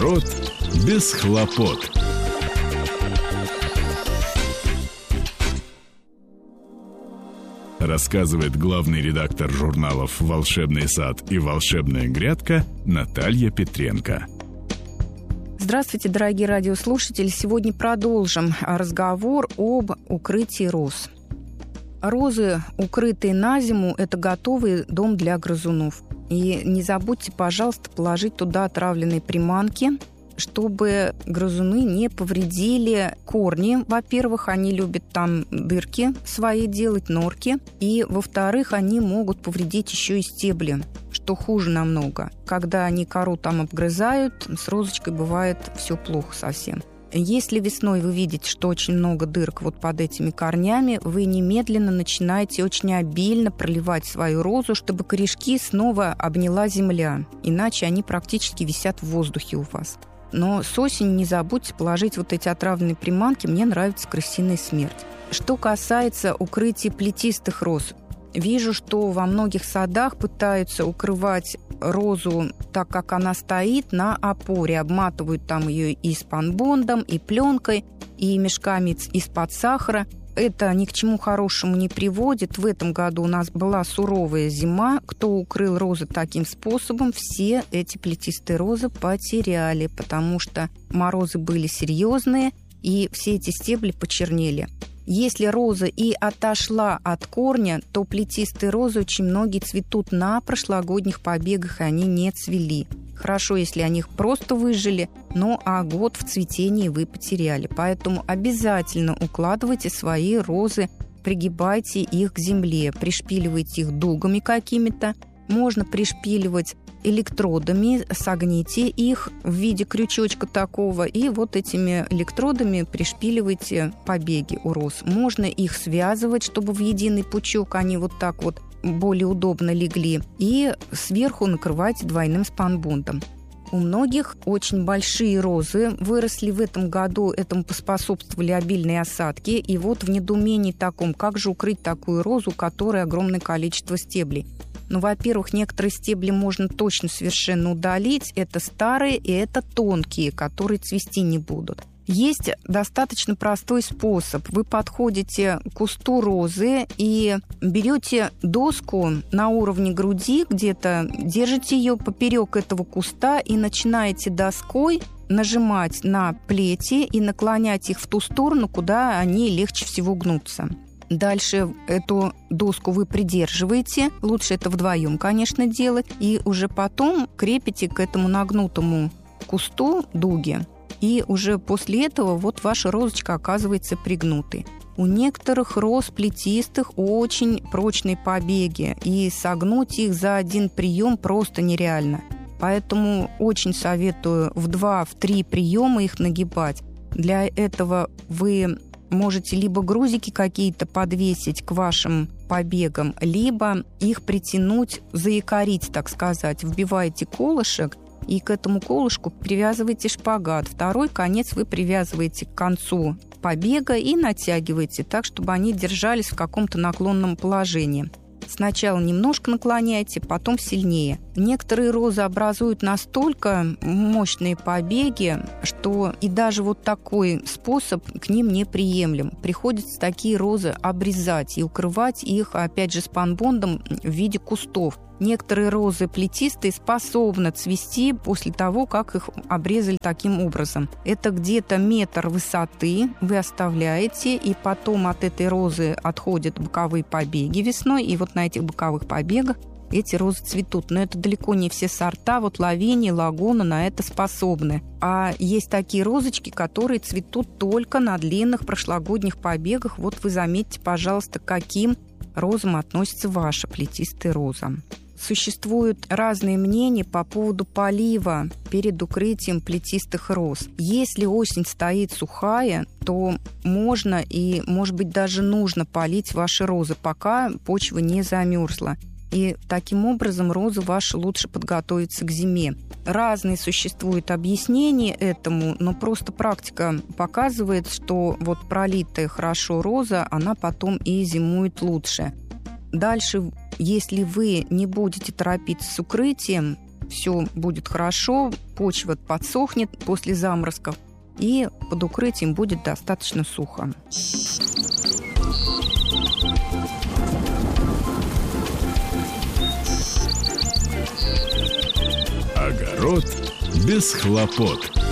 Огород без хлопот. Рассказывает главный редактор журналов «Волшебный сад» и «Волшебная грядка» Наталья Петренко. Здравствуйте, дорогие радиослушатели! Сегодня продолжим разговор об укрытии роз. Розы, укрытые на зиму, это готовый дом для грызунов. И не забудьте, пожалуйста, положить туда отравленные приманки, чтобы грызуны не повредили корни. Во-первых, они любят там дырки свои делать, норки. И, во-вторых, они могут повредить еще и стебли, что хуже намного. Когда они кору там обгрызают, с розочкой бывает все плохо совсем. Если весной вы видите, что очень много дырок вот под этими корнями, вы немедленно начинаете очень обильно проливать свою розу, чтобы корешки снова обняла земля. Иначе они практически висят в воздухе у вас. Но с осени не забудьте положить вот эти отравленные приманки. Мне нравится крысиная смерть. Что касается укрытия плетистых роз, вижу, что во многих садах пытаются укрывать розу так, как она стоит, на опоре. Обматывают там ее и спанбондом, и пленкой, и мешками из-под сахара. Это ни к чему хорошему не приводит. В этом году у нас была суровая зима. Кто укрыл розы таким способом, все эти плетистые розы потеряли, потому что морозы были серьезные, и все эти стебли почернели. Если роза и отошла от корня, то плетистые розы очень многие цветут на прошлогодних побегах, и они не цвели. Хорошо, если они их просто выжили, а год в цветении вы потеряли. Поэтому обязательно укладывайте свои розы, пригибайте их к земле, пришпиливайте их дугами какими-то. Можно пришпиливать электродами, согните их в виде крючочка такого, и вот этими электродами пришпиливайте побеги у роз. Можно их связывать, чтобы в единый пучок они вот так вот более удобно легли, и сверху накрывайте двойным спанбондом. У многих очень большие розы выросли в этом году, этому поспособствовали обильные осадки, и вот в недоумении таком, как же укрыть такую розу, у которой огромное количество стеблей. Во-первых, некоторые стебли можно точно совершенно удалить. Это старые и это тонкие, которые цвести не будут. Есть достаточно простой способ. Вы подходите к кусту розы и берете доску на уровне груди где-то, держите ее поперек этого куста и начинаете доской нажимать на плети и наклонять их в ту сторону, куда они легче всего гнутся. Дальше эту доску вы придерживаете, лучше это вдвоем, конечно, делать, и уже потом крепите к этому нагнутому кусту дуги, и уже после этого вот ваша розочка оказывается пригнутой. У некоторых роз плетистых очень прочные побеги, и согнуть их за один прием просто нереально. Поэтому очень советую в 2-3 приема их нагибать. Для этого вы можете либо грузики какие-то подвесить к вашим побегам, либо их притянуть, заякорить, так сказать. Вбиваете колышек и к этому колышку привязываете шпагат. Второй конец вы привязываете к концу побега и натягиваете так, чтобы они держались в каком-то наклонном положении. Сначала немножко наклоняйте, потом сильнее. Некоторые розы образуют настолько мощные побеги, что и даже вот такой способ к ним неприемлем. Приходится такие розы обрезать и укрывать их, опять же, спанбондом в виде кустов. Некоторые розы плетистые способны цвести после того, как их обрезали таким образом. Это где-то метр высоты вы оставляете, и потом от этой розы отходят боковые побеги весной, и вот на этих боковых побегах эти розы цветут. Но это далеко не все сорта, вот лавения, лагуна на это способны. А есть такие розочки, которые цветут только на длинных прошлогодних побегах. Вот вы заметьте, пожалуйста, к каким розам относится ваша плетистая роза. Существуют разные мнения по поводу полива перед укрытием плетистых роз. Если осень стоит сухая, то можно и, может быть, даже нужно полить ваши розы, пока почва не замерзла. И таким образом розы ваши лучше подготовятся к зиме. Разные существуют объяснения этому, но просто практика показывает, что вот пролитая хорошо роза, она потом и зимует лучше. Дальше, если вы не будете торопиться с укрытием, все будет хорошо, почва подсохнет после заморозков, и под укрытием будет достаточно сухо. Огород без хлопот.